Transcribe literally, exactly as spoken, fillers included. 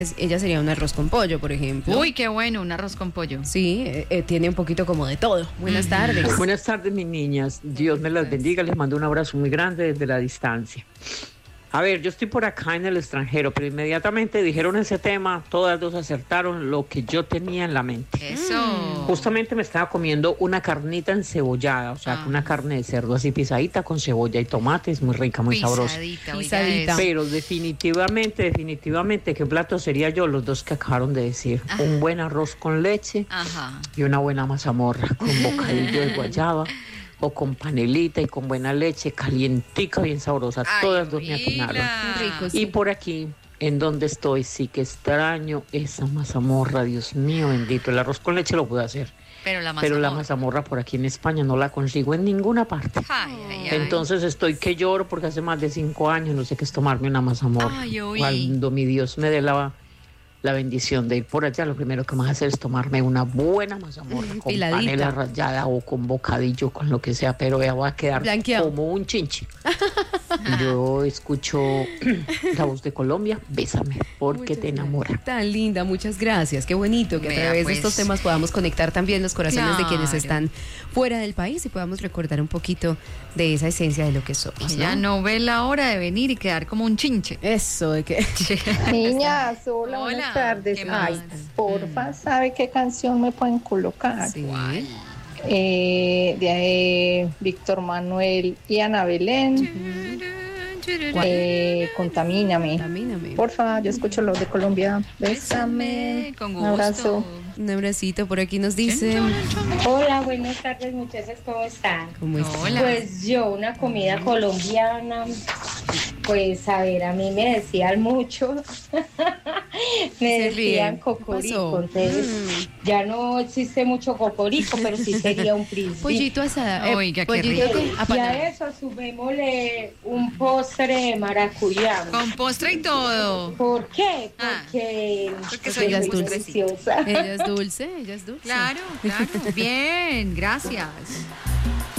ella sería un arroz con pollo, por ejemplo. Uy, qué bueno, un arroz con pollo. Sí, eh, eh, tiene un poquito como de todo. Buenas tardes. Buenas tardes, mis niñas. Dios me las bendiga. Les mando un abrazo muy grande desde la distancia. A ver, yo estoy por acá en el extranjero, pero inmediatamente dijeron ese tema, todas dos acertaron lo que yo tenía en la mente. Eso. Justamente me estaba comiendo una carnita encebollada, o sea, Ah. una carne de cerdo así pisadita con cebolla y tomate, es muy rica, muy sabrosa. Pisadita, Pisadita. Pero definitivamente, definitivamente, ¿qué plato sería yo? Los dos que acabaron de decir. Ajá. Un buen arroz con leche Ajá. y una buena mazamorra con bocadillo de guayaba o con panelita y con buena leche, calientica, bien sabrosa. Ay, Todas dos me Mila. atinaron. Muy rico, sí. Y por aquí, en donde estoy, sí que extraño esa mazamorra, Dios mío bendito. El arroz con leche lo puedo hacer, Pero la mazamorra. pero la mazamorra por aquí en España no la consigo en ninguna parte. Ay, ay, ay. Entonces estoy que lloro porque hace más de cinco años no sé qué es tomarme una mazamorra. Ay, oí. Cuando mi Dios me dé la, la bendición de ir por allá, lo primero que me va a hacer es tomarme una buena mazamorra con Piladita. panela rallada o con bocadillo, con lo que sea, pero ya va a quedar Blanqueado. como un chinche. Yo escucho la voz de Colombia, bésame, porque Muchas te enamora. Tan linda, muchas gracias. Qué bonito que a Vea, través pues. de estos temas podamos conectar también los corazones de quienes Claro. están fuera del país y podamos recordar un poquito de esa esencia de lo que somos. Ella ¿no? no ve la hora de venir y quedar como un chinche. Eso de que Niñas, hola, Hola, buenas tardes. ¿qué Ay, más? porfa, ¿sabe qué canción me pueden colocar? sí. Eh, de eh, Víctor Manuel y Ana Belén. Eh, contamíname. Contamíname. Porfa, yo escucho los de Colombia. Bésame. Con Un gusto. abrazo. Un abracito por aquí nos dice. Hola, buenas tardes muchachas, ¿cómo están? ¿Cómo está? Hola. Pues yo, una comida colombiana, pues a ver, a mí me decían mucho, me Se decían ríen. ¿Qué cocorico, pasó? entonces Mm. ya no existe mucho cocorico, pero sí sería un príncipe. Pollito asada. eh, Oiga, qué pollito rico. que- Y apanado. a eso sumémosle un postre de maracuyá. Con postre y todo. ¿Por qué? Ah, Porque, porque soy soy dulce. deliciosa. Ella es dulce, ella es dulce. Claro, claro. Bien, gracias.